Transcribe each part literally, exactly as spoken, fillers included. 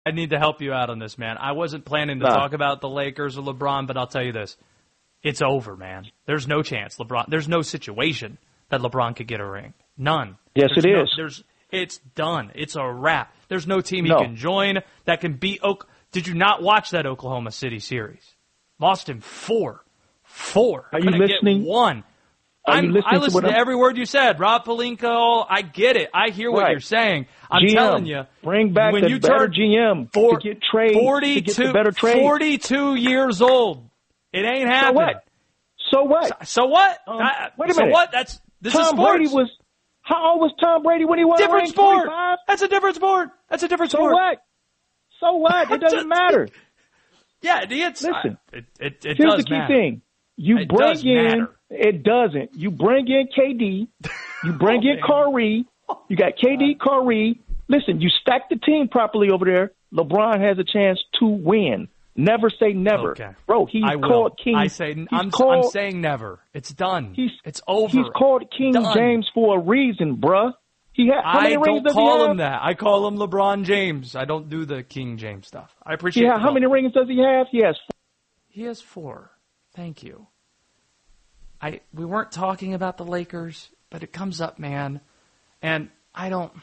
I need to help you out on this, man. I wasn't planning to nah. talk about the Lakers or LeBron, but I'll tell you this. It's over, man. There's no chance LeBron. There's no situation that LeBron could get a ring. None. Yes, there's it no, is. There's. It's done. It's a wrap. There's no team no. he can join that can beat Oak. Did you not watch that Oklahoma City series? Lost him four. Four. Are you listening? Get one. Are I'm, you listening I listened to, to every word you said. Rob Pelinka, I get it. I hear what right. you're saying. I'm G M, telling you. Bring back when the you better turn G M for, to get trade, forty-two, to get the better trade. forty-two years old. It ain't happening. So what? So, so, so what? um, I, wait a so minute. what? That's this Tom is sports. Brady was, how old was Tom Brady when he won different a ring? sport. twenty-five? That's a different sport. That's a different so sport. So what? So what? It doesn't matter. Yeah, it's, Listen, I, it, it, it here's does the key matter. thing. You it bring does in, matter. it doesn't. You bring in K D, you bring oh, in Kyrie, you got K D, Kyrie. Listen, you stack the team properly over there. LeBron has a chance to win. Never say never. Okay. Bro, he's I will. called King. I say, I'm, called, I'm saying never. It's done. He's, it's over. He's called King done. James for a reason, bruh. He ha- how many I rings don't does call he have? him that. I call him LeBron James. I don't do the King James stuff. I appreciate Yeah, how many rings does he have? He has four. He has four. Thank you. I we weren't talking about the Lakers, but it comes up, man. And I don't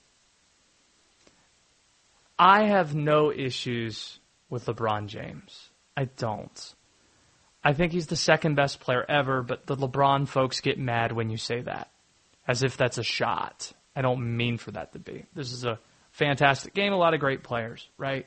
I have no issues with LeBron James. I don't. I think he's the second best player ever, but the LeBron folks get mad when you say that. As if that's a shot. I don't mean for that to be. This is a fantastic game, a lot of great players, right?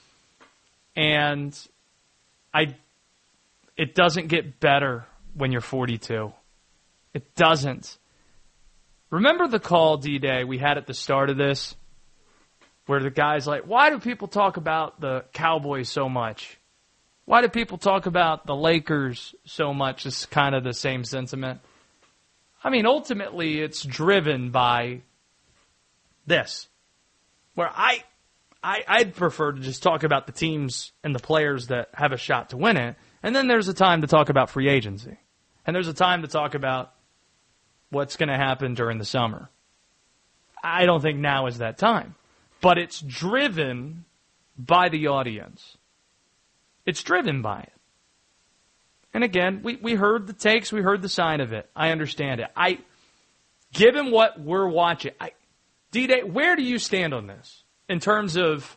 And I it doesn't get better when you're forty-two. It doesn't. Remember the call, D-Day, we had at the start of this, where the guy's like, why do people talk about the Cowboys so much? Why do people talk about the Lakers so much? It's kind of the same sentiment. I mean, ultimately, it's driven by this, where I, I, I'd prefer to just talk about the teams and the players that have a shot to win it, and then there's a time to talk about free agency, and there's a time to talk about what's going to happen during the summer. I don't think now is that time, but it's driven by the audience. It's driven by it. And again, we, we heard the takes, we heard the sign of it. I understand it. I, given what we're watching, I, D-Day, where do you stand on this in terms of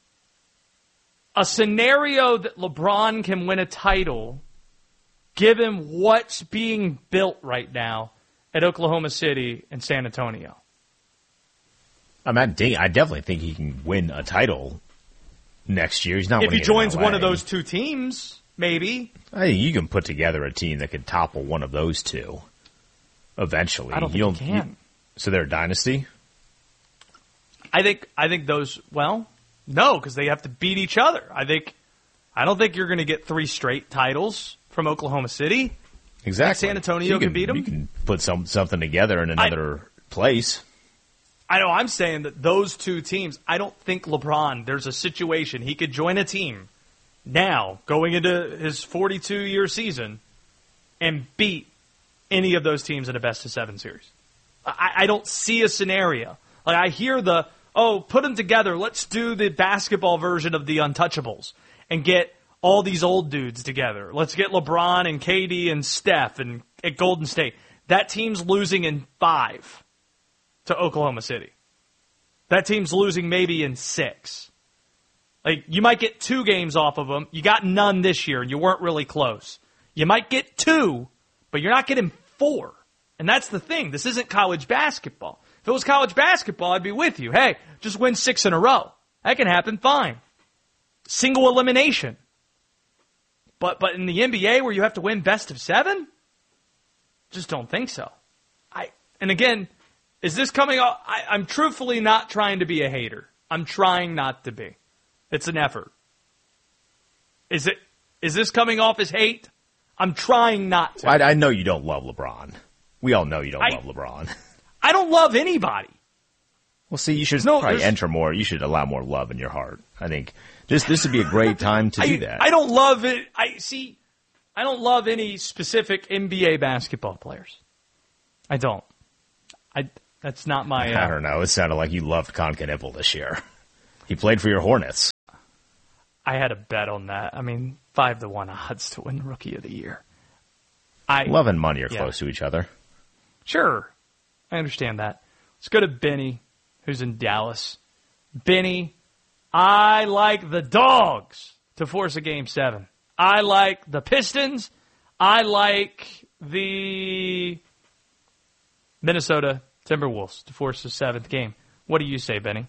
a scenario that LeBron can win a title, given what's being built right now at Oklahoma City and San Antonio? I'm not ding- I definitely think he can win a title next year. He's not if he winning joins in L A. one of those two teams. Maybe. I think you can put together a team that can topple one of those two eventually. I don't think You'll, you can. You, so they're a dynasty? I think I think those, well, no, because they have to beat each other. I think I don't think you're going to get three straight titles from Oklahoma City. Exactly. San Antonio can, can beat them. You can put some something together in another I, place. I know. I'm saying that those two teams, I don't think LeBron, there's a situation he could join a team now, going into his forty-two-year season, and beat any of those teams in a best-of-seven series. I, I don't see a scenario. Like, I hear the, oh, put them together. Let's do the basketball version of the Untouchables and get all these old dudes together. Let's get LeBron and K D and Steph and at Golden State. That team's losing in five to Oklahoma City. That team's losing maybe in six. Like, you might get two games off of them. You got none this year, and you weren't really close. You might get two, but you're not getting four. And that's the thing. This isn't college basketball. If it was college basketball, I'd be with you. Hey, just win six in a row. That can happen, fine. Single elimination. But but in the N B A where you have to win best of seven? Just don't think so. I And again, is this coming off? I, I'm truthfully not trying to be a hater. I'm trying not to be. It's an effort. Is it? Is this coming off as hate? I'm trying not to. I, I know you don't love LeBron. We all know you don't I, love LeBron. I don't love anybody. Well, see, you should no, probably enter more. You should allow more love in your heart. I think this this would be a great time to I, do that. I don't love it. I see. I don't love any specific N B A basketball players. I don't. I. That's not my. Uh, I don't know. It sounded like you loved Concon Ipple this year. He played for your Hornets. I had a bet on that. I mean, five to one odds to win Rookie of the Year. I Love and money are yeah. close to each other. Sure. I understand that. Let's go to Benny, who's in Dallas. Benny, I like the Dogs to force a game seven. I like the Pistons. I like the Minnesota Timberwolves to force a seventh game. What do you say, Benny?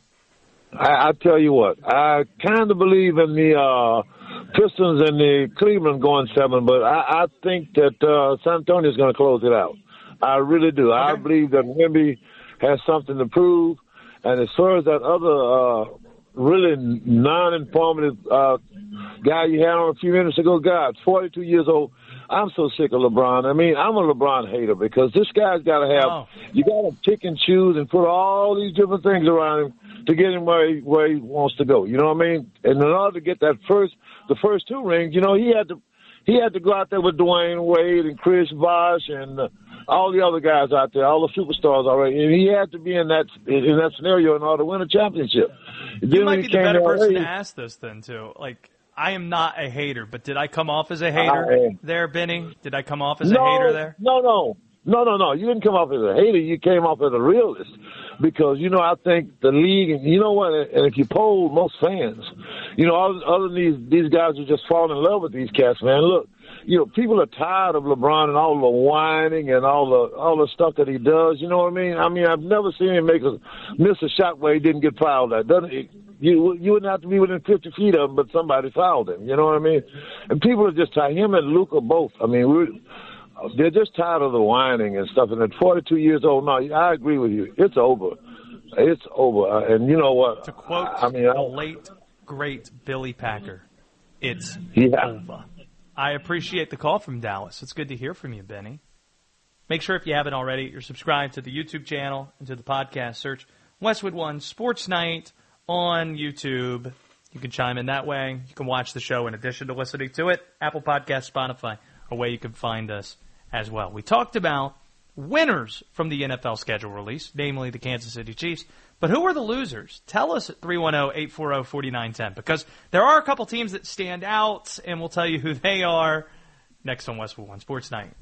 I, I tell you what, I kind of believe in the uh, Pistons and the Cleveland going seven, but I, I think that uh, San Antonio is going to close it out. I really do. Okay. I believe that Wemby has something to prove. And as far as that other uh, really non-informative uh, guy you had on a few minutes ago, God, forty-two years old, I'm so sick of LeBron. I mean, I'm a LeBron hater because this guy's got to have oh. – you got to pick and choose and put all these different things around him to get him where he, where he wants to go. You know what I mean? And in order to get that first – the first two rings, you know, he had to he had to go out there with Dwayne Wade and Chris Bosh and uh, all the other guys out there, all the superstars already. And he had to be in that in that scenario in order to win a championship. You then might be the better person to ask this then, too. Like, I am not a hater, but did I come off as a hater there, Benny? Did I come off as no, a hater there? No, no. No, no, no. You didn't come off as a hater. You came off as a realist because, you know, I think the league, and you know what, and if you poll most fans, you know, other, other than these, these guys who just fall in love with these cats, man, look, you know, people are tired of LeBron and all the whining and all the all the stuff that he does. You know what I mean? I mean, I've never seen him make a miss a shot where he didn't get fouled at. Doesn't he? You you wouldn't have to be within fifty feet of him, but somebody fouled him. You know what I mean? And people are just tired. Him and Luka both. I mean, we're, they're just tired of the whining and stuff. And at forty-two years old, no, I agree with you. It's over. It's over. And you know what? To quote I mean, the I, late, great Billy Packer, it's yeah. over. I appreciate the call from Dallas. It's good to hear from you, Benny. Make sure if you haven't already, you're subscribed to the YouTube channel and to the podcast. Search Westwood One Sports Night on YouTube. You can chime in that way. You can watch the show in addition to listening to it. Apple Podcasts, Spotify, a way you can find us as well. We talked about winners from the N F L schedule release, namely the Kansas City Chiefs. But who are the losers? Tell us at three one zero, eight four zero, four nine one zero because there are a couple teams that stand out, and we'll tell you who they are next on Westwood One Sports Night.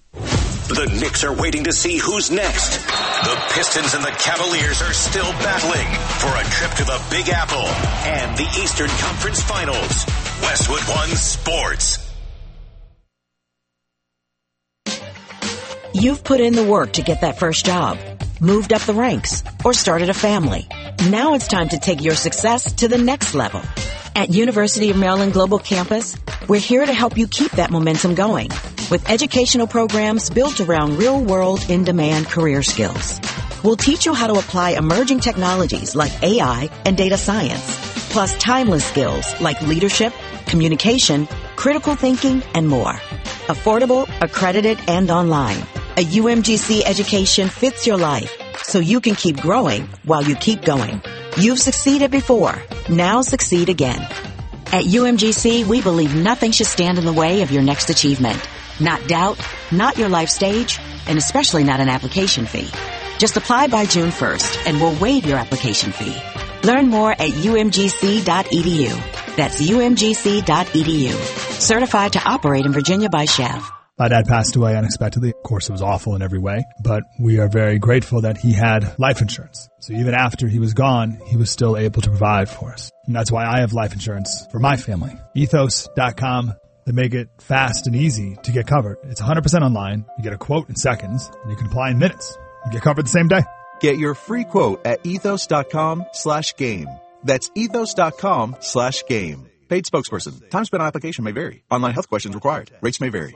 The Knicks are waiting to see who's next. The Pistons and the Cavaliers are still battling for a trip to the Big Apple and the Eastern Conference Finals. Westwood One Sports. You've put in the work to get that first job, moved up the ranks, or started a family. Now it's time to take your success to the next level. At University of Maryland Global Campus, we're here to help you keep that momentum going with educational programs built around real-world, in-demand career skills. We'll teach you how to apply emerging technologies like A I and data science, plus timeless skills like leadership, communication, critical thinking, and more. Affordable, accredited, and online. A U M G C education fits your life so you can keep growing while you keep going. You've succeeded before. Now succeed again. At U M G C, we believe nothing should stand in the way of your next achievement. Not doubt, not your life stage, and especially not an application fee. Just apply by June first and we'll waive your application fee. Learn more at U M G C dot E D U. That's U M G C dot E D U. Certified to operate in Virginia by Chev. My dad passed away unexpectedly. Of course, it was awful in every way, but we are very grateful that he had life insurance. So even after he was gone, he was still able to provide for us. And that's why I have life insurance for my family. Ethos dot com. They make it fast and easy to get covered. It's one hundred percent online. You get a quote in seconds, and you can apply in minutes. You get covered the same day. Get your free quote at ethos dot com slash game. That's ethos dot com slash game. Paid spokesperson. Time spent on application may vary. Online health questions required. Rates may vary.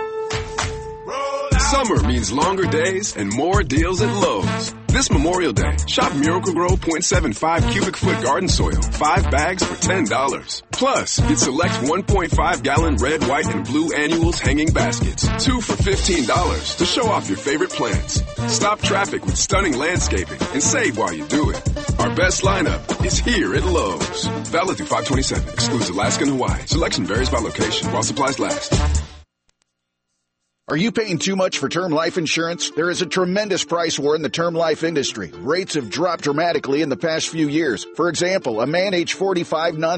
Summer means longer days and more deals at Lowe's. This Memorial Day, shop Miracle-Gro point seven five cubic foot garden soil, five bags for ten dollars. Plus, get select one point five gallon red, white, and blue annuals hanging baskets, two for fifteen dollars to show off your favorite plants. Stop traffic with stunning landscaping and save while you do it. Our best lineup is here at Lowe's. Valid through five twenty-seven. Excludes Alaska and Hawaii. Selection varies by location while supplies last. Are you paying too much for term life insurance? There is a tremendous price war in the term life industry. Rates have dropped dramatically in the past few years. For example, a man age forty-five, non